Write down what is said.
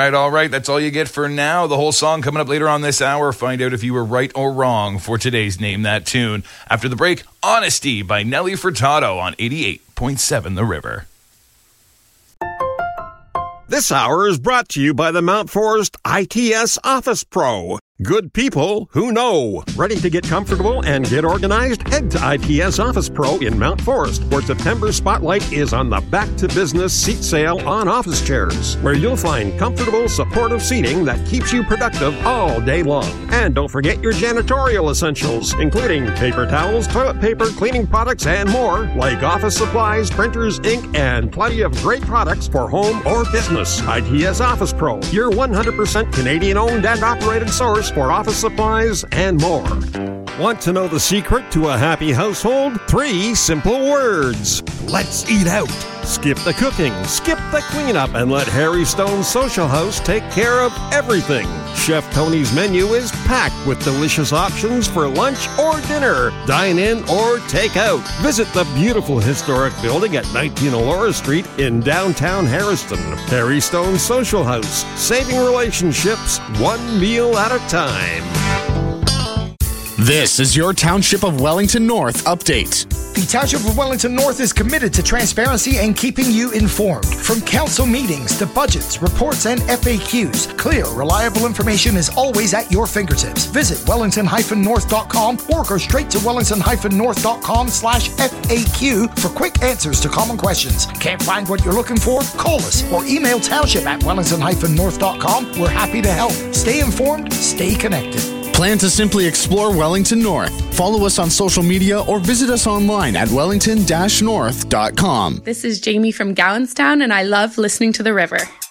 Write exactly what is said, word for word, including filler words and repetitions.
right, all right. That's all you get for now. The whole song coming up later on this hour. Find out if you were right or wrong for today's Name That Tune. After the break, Honesty by Nelly Furtado on eighty-eight point seven The River. This hour is brought to you by the Mount Forest I T S Office Pro. Good people who know. Ready to get comfortable and get organized? Head to I T S Office Pro in Mount Forest, where September's spotlight is on the Back to Business seat sale on office chairs, where you'll find comfortable, supportive seating that keeps you productive all day long. And don't forget your janitorial essentials, including paper towels, toilet paper, cleaning products, and more, like office supplies, printers, ink, and plenty of great products for home or business. I T S Office Pro, your one hundred percent Canadian-owned and operated source for office supplies and more. Want to know the secret to a happy household? Three simple words. Let's eat out. Skip the cooking, skip the cleanup, and let Harry Stone's Social House take care of everything. Chef Tony's menu is packed with delicious options for lunch or dinner, dine in or take out. Visit the beautiful historic building at nineteen Elora Street in downtown Harrison. Harry Stone's Social House, saving relationships one meal at a time. This is your Township of Wellington North update. The Township of Wellington North is committed to transparency and keeping you informed. From council meetings to budgets, reports, and F A Qs, clear, reliable information is always at your fingertips. Visit wellington dash north dot com or go straight to wellington dash north dot com slash F A Q for quick answers to common questions. Can't find what you're looking for? Call us or email township at wellington dash north dot com. We're happy to help. Stay informed, stay connected. Plan to simply explore Wellington North. Follow us on social media or visit us online at wellington dash north dot com. This is Jamie from Gowanstown, and I love listening to The River.